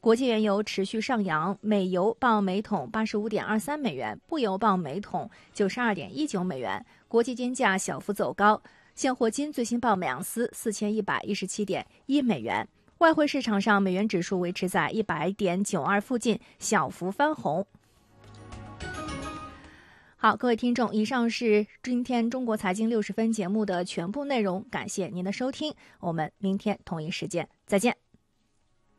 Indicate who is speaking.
Speaker 1: 国际原油持续上扬，美油报每桶85.23美元，布油报每桶92.19美元，国际金价小幅走高。现货金最新报每盎司4117.1美元。外汇市场上，美元指数维持在100.92附近，小幅翻红。好，各位听众，以上是今天中国财经60分节目的全部内容，感谢您的收听，我们明天同一时间再见。